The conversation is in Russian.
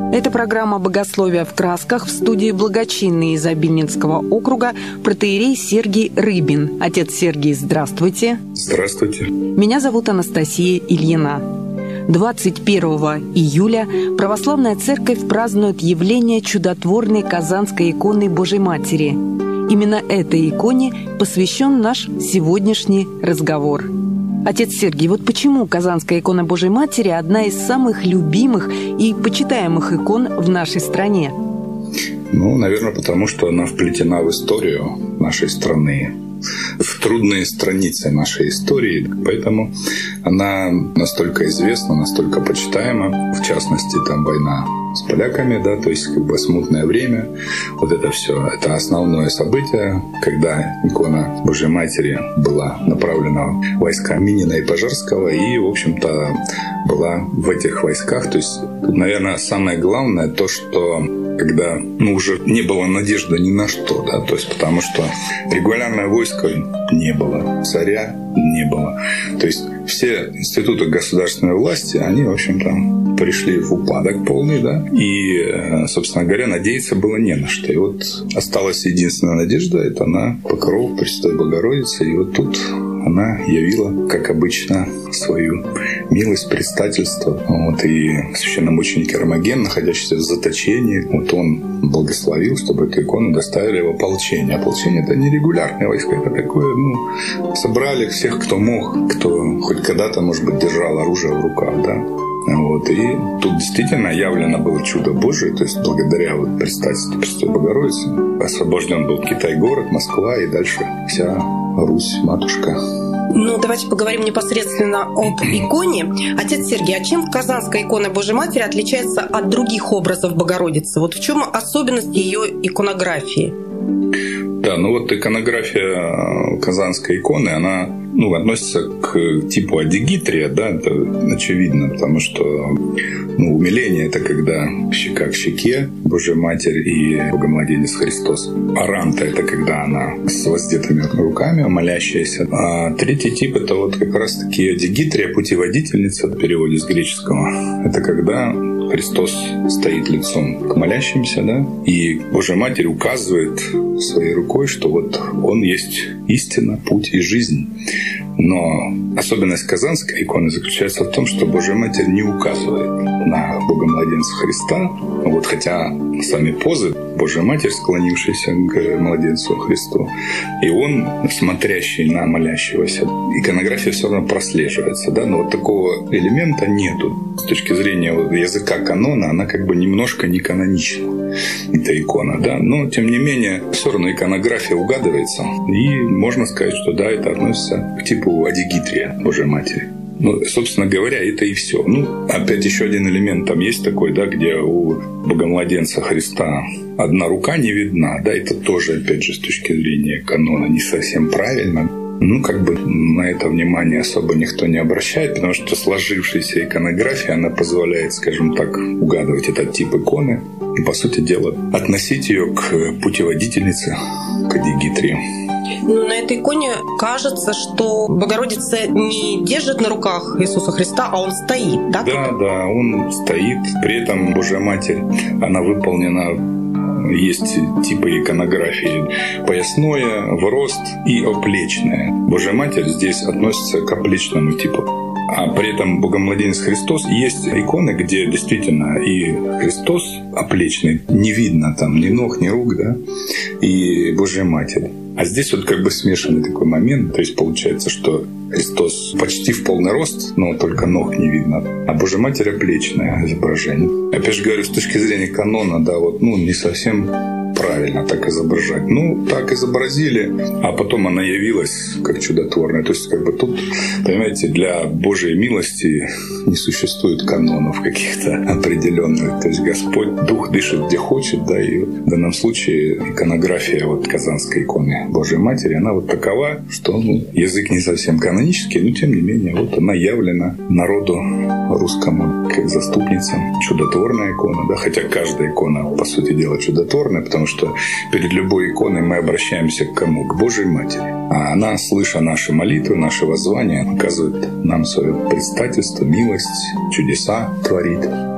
Это программа «Богословие в красках», в студии благочинный из Обининского округа протоиерей Сергий Рыбин. Отец Сергий, здравствуйте. Здравствуйте. Меня зовут Анастасия Ильина. 21 июля Православная Церковь празднует явление чудотворной Казанской иконы Божьей Матери. Именно этой иконе посвящен наш сегодняшний разговор. Отец Сергий, вот почему Казанская икона Божьей Матери одна из самых любимых и почитаемых икон в нашей стране? Наверное, потому что она вплетена в историю нашей страны, в трудные страницы нашей истории. Поэтому она настолько известна, настолько почитаема. В частности, там война с поляками, да, то есть смутное время. Вот это все, это основное событие, когда икона Божьей Матери была направлена в войска Минина и Пожарского и, в общем-то, была в этих войсках. То есть, наверное, самое главное то, что когда уже не было надежды ни на что, да, то есть потому что регулярное войско не было, царя не было. То есть все институты государственной власти, они, в общем-то, пришли в упадок полный, да, и, собственно говоря, надеяться было не на что. И вот осталась единственная надежда, это на покров Пресвятой Богородицы, и вот тут она явила, как обычно, свою милость, предстательство. И священномученик Эрмоген, находящийся в заточении, он благословил, чтобы эту икону доставили в ополчение. Ополчение — это не регулярные войска, это такое, собрали всех, кто мог, кто хоть когда-то, может быть, держал оружие в руках, да. И тут действительно явлено было чудо Божие, то есть благодаря предстательству Пресвятой Богородицы освобожден был Китай-город, Москва и дальше вся Русь, матушка. Давайте поговорим непосредственно об иконе. Отец Сергий, а чем Казанская икона Божьей Матери отличается от других образов Богородицы? В чем особенность ее иконографии? Да, иконография Казанской иконы, она относится к типу адигитрия, да, это очевидно, потому что умиление — это когда щека к щеке Божья Матерь и Богомладенец Христос. Аранта — это когда она с воздетыми руками, молящаяся. А третий тип — это как раз-таки адигитрия, путеводительница в переводе с греческого. Это когда Христос стоит лицом к молящимся, да, и Божья Матерь указывает своей рукой, что Он есть истина, путь и жизнь. Но особенность Казанской иконы заключается в том, что Божья Матерь не указывает на Богомладенца Христа, хотя сами позы Божья Матерь, склонившаяся к младенцу Христу, и Он, смотрящий на молящегося. Иконография все равно прослеживается, да, но такого элемента нету. С точки зрения языка канона, она немножко не канонична, эта икона, да, но тем не менее все равно иконография угадывается, и можно сказать, что да, это относится к типу адигитрия Божьей Матери. Собственно говоря, это и все. Опять еще один элемент там есть такой, да, где у Богомладенца Христа одна рука не видна, да, это тоже, опять же, с точки зрения канона не совсем правильно. На это внимание особо никто не обращает, потому что сложившаяся иконография, она позволяет, скажем так, угадывать этот тип иконы и, по сути дела, относить ее к путеводительнице, к адигитрии. На этой иконе кажется, что Богородица не держит на руках Иисуса Христа, а Он стоит, да? Да, Он стоит. При этом Божья Матерь, она выполнена. Есть типы иконографии: поясное, в рост и оплечное. Божья Матерь здесь относится к оплечному типу. А при этом Богомладенец Христос, есть иконы, где действительно и Христос оплечный, не видно там ни ног, ни рук, да, и Божья Матерь. А здесь смешанный такой момент, то есть получается, что Христос почти в полный рост, но только ног не видно, а Божья Матерь оплечное изображение. Опять же говорю, с точки зрения канона, да, не совсем правильно так изображать. Так изобразили, а потом она явилась как чудотворная. То есть тут, понимаете, для Божьей милости не существует канонов каких-то определенных. То есть Господь Дух дышит где хочет, да, и в данном случае иконография Казанской иконы Божьей Матери, она такова, что язык не совсем канонический, но тем не менее она явлена народу русскому как заступница, чудотворная икона, да, хотя каждая икона, по сути дела, чудотворная, потому что перед любой иконой мы обращаемся к кому? К Божьей Матери. А она, слыша наши молитвы, наши воззвания, оказывает нам свое предстательство, милость, чудеса творит.